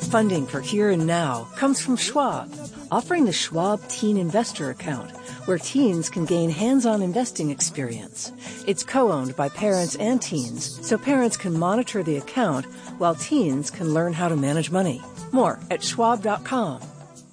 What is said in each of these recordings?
Funding for Here and Now comes from Schwab, offering the Schwab Teen Investor Account, where teens can gain hands-on investing experience. It's co-owned by parents and teens, so parents can monitor the account while teens can learn how to manage money. More at schwab.com.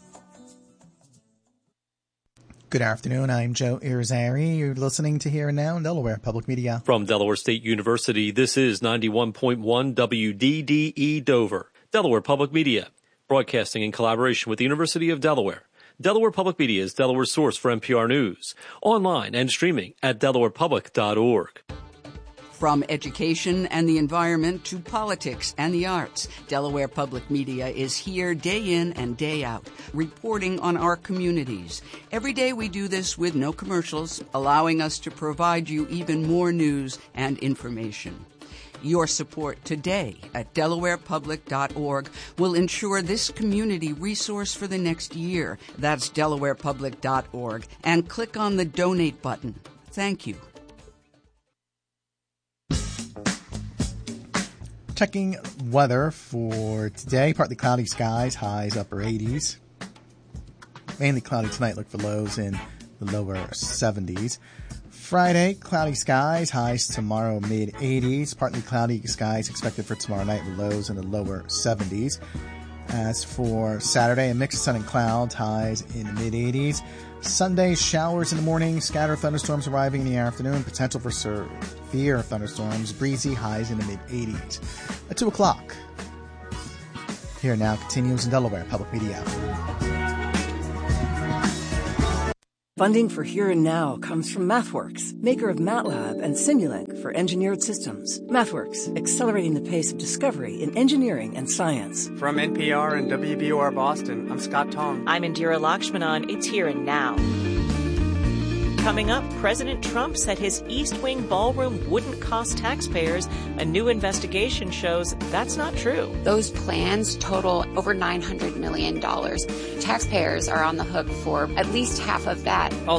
Good afternoon. I'm Joe Irizarry. You're listening to Here and Now in Delaware Public Media. From Delaware State University, this is 91.1 WDDE Dover, Delaware Public Media, broadcasting in collaboration with the University of Delaware. Delaware Public Media is Delaware's source for NPR News, online and streaming at delawarepublic.org. From education and the environment to politics and the arts, Delaware Public Media is here day in and day out, reporting on our communities. Every day we do this with no commercials, allowing us to provide you even more news and information. Your support today at delawarepublic.org will ensure this community resource for the next year. That's delawarepublic.org, and click on the donate button. Thank you. Checking weather for today. Partly cloudy skies, highs upper 80s. Mainly cloudy tonight. Look for lows in the lower 70s. Friday, cloudy skies, highs tomorrow mid 80s. Partly cloudy skies expected for tomorrow night with lows in the lower 70s. As for Saturday, a mix of sun and clouds, highs in the mid 80s. Sunday, showers in the morning, scattered thunderstorms arriving in the afternoon, potential for severe thunderstorms, breezy, highs in the mid 80s. At 2 o'clock. Here Now continues in Delaware Public Media. Funding for Here and Now comes from MathWorks, maker of MATLAB and Simulink for engineered systems. MathWorks, accelerating the pace of discovery in engineering and science. From NPR and WBOR Boston, I'm Scott Tong. I'm Indira Lakshmanan. It's Here and Now. Coming up, President Trump said his East Wing ballroom wouldn't cost taxpayers. A new investigation shows that's not true. Those plans total over $900 million. Taxpayers are on the hook for at least half of that.